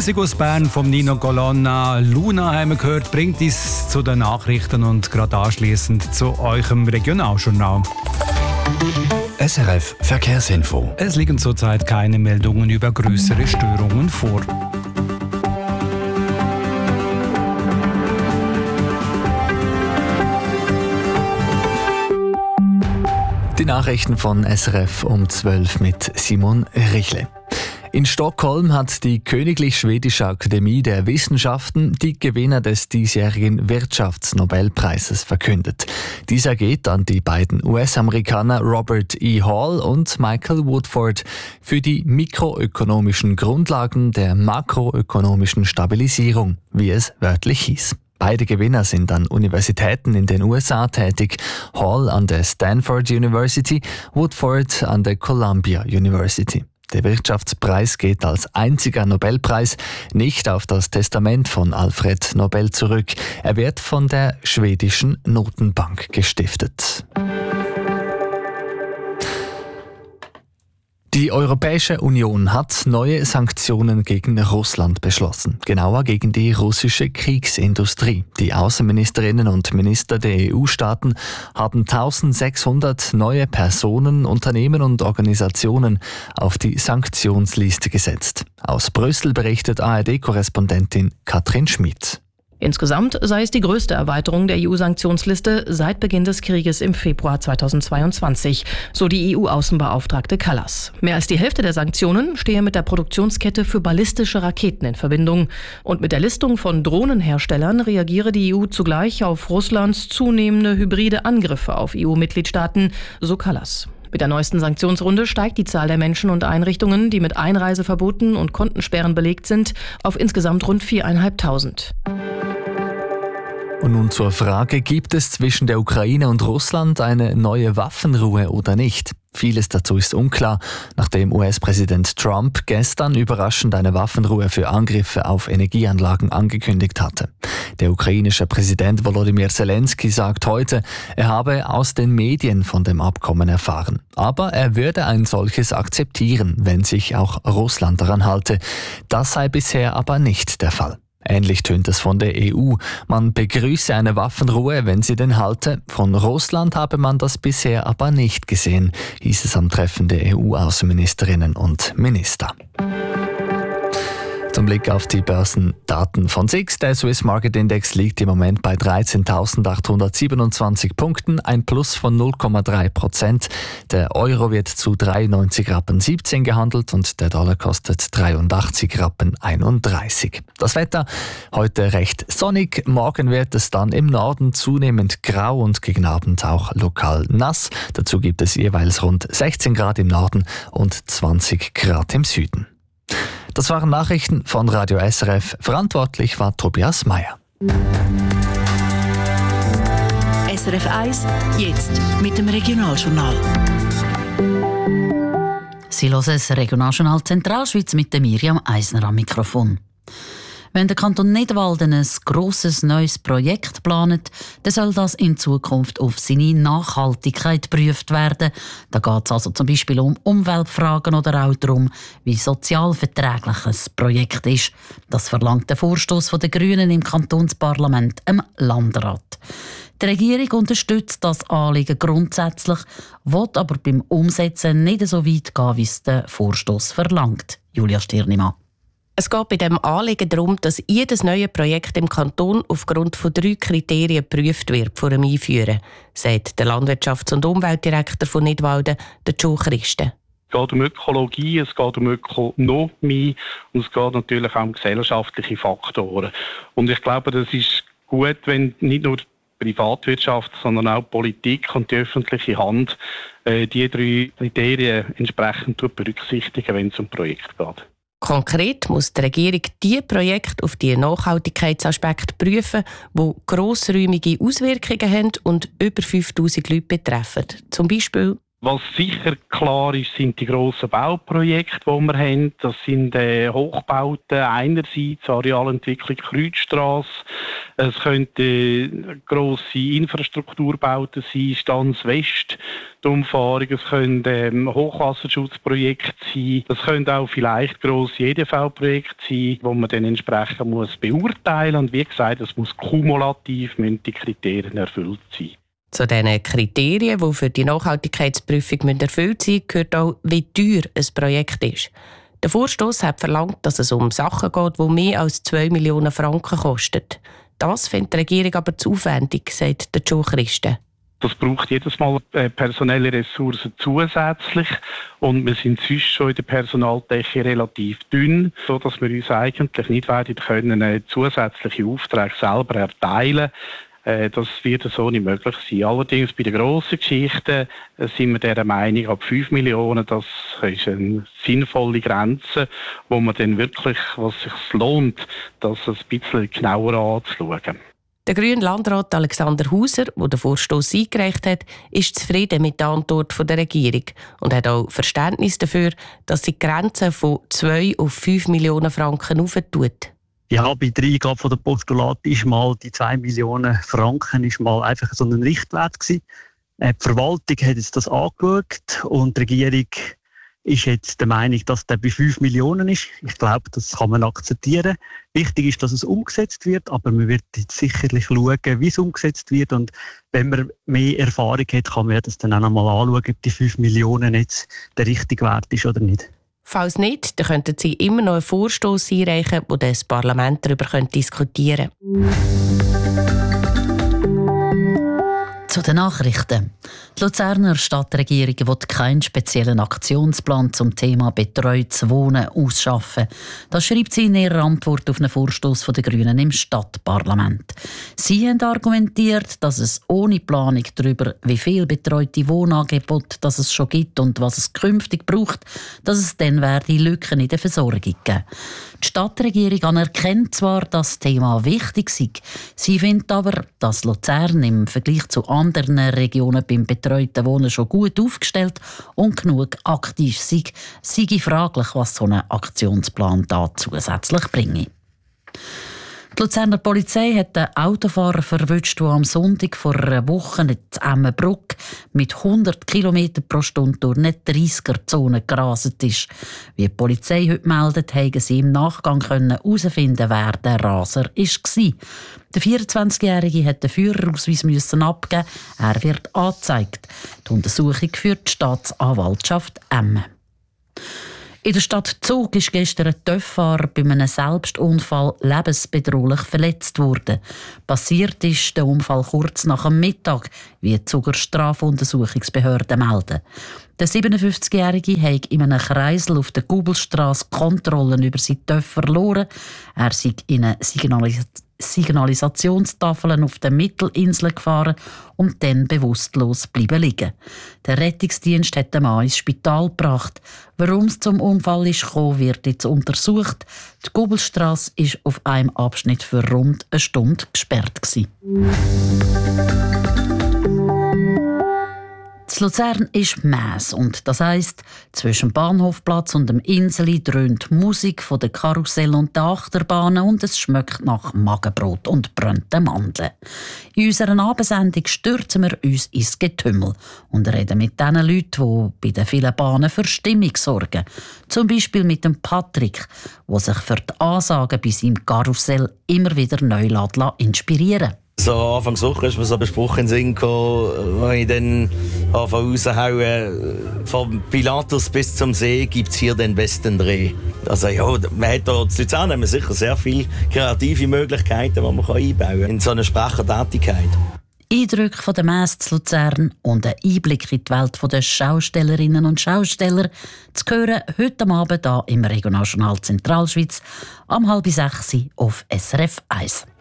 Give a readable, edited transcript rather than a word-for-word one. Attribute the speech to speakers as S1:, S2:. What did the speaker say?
S1: Musik aus Bern von Nino Colonna. Luna haben wir gehört, bringt uns zu den Nachrichten und gerade anschliessend zu eurem Regionaljournal.
S2: SRF Verkehrsinfo.
S1: Es liegen zurzeit keine Meldungen über größere Störungen vor.
S2: Die Nachrichten von SRF um 12 mit Simon Richle. In Stockholm hat die Königlich Schwedische Akademie der Wissenschaften die Gewinner des diesjährigen Wirtschaftsnobelpreises verkündet. Dieser geht an die beiden US-Amerikaner Robert E. Hall und Michael Woodford für die mikroökonomischen Grundlagen der makroökonomischen Stabilisierung, wie es wörtlich hieß. Beide Gewinner sind an Universitäten in den USA tätig, Hall an der Stanford University, Woodford an der Columbia University. Der Wirtschaftspreis geht als einziger Nobelpreis nicht auf das Testament von Alfred Nobel zurück. Er wird von der schwedischen Notenbank gestiftet. Die Europäische Union hat neue Sanktionen gegen Russland beschlossen, genauer gegen die russische Kriegsindustrie. Die Außenministerinnen und Minister der EU-Staaten haben 1600 neue Personen, Unternehmen und Organisationen auf die Sanktionsliste gesetzt. Aus Brüssel berichtet ARD-Korrespondentin Katrin Schmid.
S3: Insgesamt sei es die größte Erweiterung der EU-Sanktionsliste seit Beginn des Krieges im Februar 2022, so die EU-Außenbeauftragte Kallas. Mehr als die Hälfte der Sanktionen stehe mit der Produktionskette für ballistische Raketen in Verbindung. Und mit der Listung von Drohnenherstellern reagiere die EU zugleich auf Russlands zunehmende hybride Angriffe auf EU-Mitgliedstaaten, so Kallas. Mit der neuesten Sanktionsrunde steigt die Zahl der Menschen und Einrichtungen, die mit Einreiseverboten und Kontensperren belegt sind, auf insgesamt rund 4.500.
S2: Und nun zur Frage, gibt es zwischen der Ukraine und Russland eine neue Waffenruhe oder nicht? Vieles dazu ist unklar, nachdem US-Präsident Trump gestern überraschend eine Waffenruhe für Angriffe auf Energieanlagen angekündigt hatte. Der ukrainische Präsident Volodymyr Zelensky sagt heute, er habe aus den Medien von dem Abkommen erfahren. Aber er würde ein solches akzeptieren, wenn sich auch Russland daran halte. Das sei bisher aber nicht der Fall. Ähnlich tönt es von der EU. Man begrüße eine Waffenruhe, wenn sie denn halte. Von Russland habe man das bisher aber nicht gesehen, hieß es am Treffen der EU-Außenministerinnen und Minister. Zum Blick auf die Börsendaten von SIX. Der Swiss Market Index liegt im Moment bei 13.827 Punkten, ein Plus von 0,3%. Der Euro wird zu 93,17 Rappen gehandelt und der Dollar kostet 83,31 Rappen. Das Wetter heute recht sonnig, morgen wird es dann im Norden zunehmend grau und gegen Abend auch lokal nass. Dazu gibt es jeweils rund 16 Grad im Norden und 20 Grad im Süden. Das waren Nachrichten von Radio SRF. Verantwortlich war Tobias Meyer.
S4: SRF 1, jetzt mit dem Regionaljournal. Sie hören das Regionaljournal Zentralschweiz mit der Miriam Eisner am Mikrofon. Wenn der Kanton Nidwalden ein grosses neues Projekt plant, dann soll das in Zukunft auf seine Nachhaltigkeit geprüft werden. Da geht es also zum Beispiel um Umweltfragen oder auch darum, wie sozialverträglich ein Projekt ist. Das verlangt der Vorstoss der Grünen im Kantonsparlament, im Landrat. Die Regierung unterstützt das Anliegen grundsätzlich, will aber beim Umsetzen nicht so weit gehen, wie es der Vorstoss verlangt. Julia Stirnimann.
S5: Es geht bei diesem Anliegen darum, dass jedes neue Projekt im Kanton aufgrund von 3 Kriterien geprüft wird vor dem Einführen, sagt der Landwirtschafts- und Umweltdirektor von Nidwalden, der Joe Christen.
S6: Es geht um Ökologie, es geht um Ökonomie und es geht natürlich auch um gesellschaftliche Faktoren. Und ich glaube, das ist gut, wenn nicht nur die Privatwirtschaft, sondern auch die Politik und die öffentliche Hand die 3 Kriterien entsprechend berücksichtigen, wenn es um Projekte geht.
S5: Konkret muss die Regierung die Projekte auf die Nachhaltigkeitsaspekte prüfen, die grossräumige Auswirkungen haben und über 5000 Leute betreffen. Zum Beispiel
S6: Was sicher klar ist, sind die grossen Bauprojekte, die wir haben. Das sind Hochbauten einerseits, Arealentwicklung Kreuzstrasse. Es könnten grosse Infrastrukturbauten sein, Stanz-West, die Umfahrung. Es können Hochwasserschutzprojekte sein. Es können auch vielleicht grosse EDV-Projekte sein, die man dann entsprechend muss beurteilen. Und wie gesagt, es muss kumulativ, müssen die Kriterien erfüllt sein.
S5: Zu diesen Kriterien, die für die Nachhaltigkeitsprüfung erfüllt sein müssen, gehört auch, wie teuer ein Projekt ist. Der Vorstoss hat verlangt, dass es um Sachen geht, die mehr als 2 Millionen Franken kosten. Das findet die Regierung aber zu aufwendig, sagt der Joe Christen.
S6: Das braucht jedes Mal personelle Ressourcen zusätzlich und wir sind sonst schon in der Personaldecke relativ dünn, sodass wir uns eigentlich nicht werden können, zusätzliche Aufträge selber erteilen. Das wird so nicht möglich sein. Allerdings bei den grossen Geschichten sind wir dieser Meinung, ab 5 Millionen, das ist eine sinnvolle Grenze, wo man dann wirklich, was sich lohnt, das ein bisschen genauer anzuschauen.
S5: Der grüne Landrat Alexander Hauser, der den Vorstoss eingereicht hat, ist zufrieden mit der Antwort der Regierung und hat auch Verständnis dafür, dass sie die Grenze von 2 auf 5 Millionen Franken aufentut.
S7: Ja, bei der Eingabe von der Postulat ist mal die 2 Millionen Franken ist mal einfach so ein Richtwert gewesen. Die Verwaltung hat jetzt das angeschaut und die Regierung ist jetzt der Meinung, dass der bei 5 Millionen ist. Ich glaube, das kann man akzeptieren. Wichtig ist, dass es umgesetzt wird, aber man wird jetzt sicherlich schauen, wie es umgesetzt wird. Und wenn man mehr Erfahrung hat, kann man das dann auch noch mal anschauen, ob die 5 Millionen jetzt der richtige Wert ist oder nicht.
S5: Falls nicht, dann könnten Sie immer noch einen Vorstoss einreichen, wo das Parlament darüber diskutieren könnte.
S4: Zu den Nachrichten. Die Luzerner Stadtregierung will keinen speziellen Aktionsplan zum Thema betreutes Wohnen ausschaffen. Das schreibt sie in ihrer Antwort auf einen Vorstoss der Grünen im Stadtparlament. Sie haben argumentiert, dass es ohne Planung darüber, wie viel betreute Wohnangebote das es schon gibt und was es künftig braucht, dass es dann werde Lücken in der Versorgung geben. Die Stadtregierung anerkennt zwar, dass das Thema wichtig sei. Sie findet aber, dass Luzern im Vergleich zu anderen Regionen beim betreuten Wohnen schon gut aufgestellt und genug aktiv sei. Sei fraglich, was so ein Aktionsplan da zusätzlich bringe. Die Luzerner Polizei hat einen Autofahrer verwünscht, der am Sonntag vor einer Woche in Emmenbruck mit 100 km pro Stunde durch eine 30er-Zone gerastet ist. Wie die Polizei heute meldet, haben sie im Nachgang herausfinden, wer der Raser war. Der 24-Jährige musste den Führerausweis abgeben. Er wird angezeigt. Die Untersuchung führt die Staatsanwaltschaft Emmen. In der Stadt Zug ist gestern ein TÜV-Fahrer bei einem Selbstunfall lebensbedrohlich verletzt worden. Passiert ist der Unfall kurz nach dem Mittag, wie die Zuger Strafuntersuchungsbehörden melden. Der 57-Jährige hat in einem Kreisel auf der Gubelstrasse Kontrollen über seinen TÜV verloren. Er sei in eine Signalisationstafeln auf der Mittelinsel gefahren und dann bewusstlos bleiben liegen. Der Rettungsdienst hat den Mann ins Spital gebracht. Warum es zum Unfall ist gekommen, wird jetzt untersucht. Die Gubelstrasse ist auf einem Abschnitt für rund eine Stunde gesperrt gewesen. In Luzern ist Mess und das heisst, zwischen dem Bahnhofplatz und dem Inseli dröhnt Musik von den Karussell und den Achterbahnen und es schmeckt nach Magenbrot und brannten Mandeln. In unserer Abendsendung stürzen wir uns ins Getümmel und reden mit den Leuten, die bei den vielen Bahnen für Stimmung sorgen. Zum Beispiel mit dem Patrick, der sich für die Ansagen bei seinem Karussell immer wieder neu inspirieren lässt.
S8: So Anfang Woche ist mir so ein Spruch in den Sinn gekommen, wo ich dann raushauen, vom Pilatus bis zum See gibt es hier den besten Dreh. Also ja, man hat hier in Luzern haben wir sicher sehr viele kreative Möglichkeiten, die man einbauen kann in so eine Sprechertätigkeit.
S4: Eindrücke von der Messe zu Luzern und ein Einblick in die Welt der Schaustellerinnen und Schausteller zu hören heute Abend hier im Regionaljournal Zentralschweiz am 5:30 auf SRF 1.